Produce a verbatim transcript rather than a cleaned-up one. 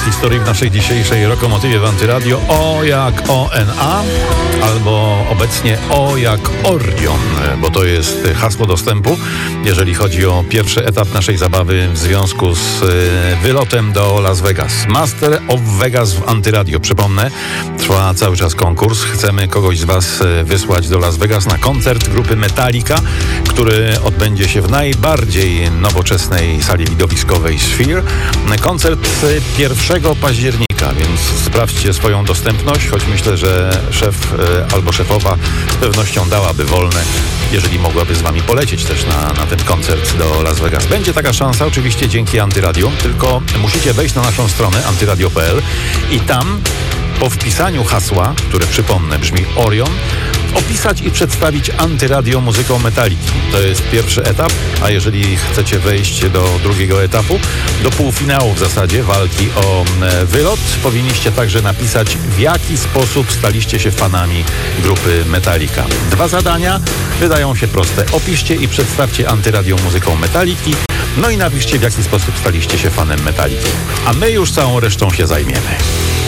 historii w naszej dzisiejszej Lokomotywie w Antyradio. O jak O N A, albo obecnie O jak Orion, bo to jest hasło dostępu, jeżeli chodzi o pierwszy etap naszej zabawy w związku z wylotem do Las Vegas. Master of Vegas w Antyradio. Przypomnę, trwa cały czas konkurs. Chcemy kogoś z Was wysłać do Las Vegas na koncert grupy Metallica, który odbędzie się w najbardziej nowoczesnej sali widowiskowej Sphere. Koncert pierwszego października, więc sprawdźcie swoją dostępność, choć myślę, że szef albo szefowa z pewnością dałaby wolne, jeżeli mogłaby z Wami polecieć też na, na ten koncert do Las Vegas. Będzie taka szansa, oczywiście dzięki Antyradiu, tylko musicie wejść na naszą stronę antyradio kropka p l i tam po wpisaniu hasła, które przypomnę brzmi Orion, opisać i przedstawić Antyradio muzyką Metaliki. To jest pierwszy etap, a jeżeli chcecie wejść do drugiego etapu, do półfinału w zasadzie walki o wylot, powinniście także napisać, w jaki sposób staliście się fanami grupy Metallica. Dwa zadania wydają się proste. Opiszcie i przedstawcie Antyradio muzyką Metaliki, no i napiszcie, w jaki sposób staliście się fanem Metaliki. A my już całą resztą się zajmiemy.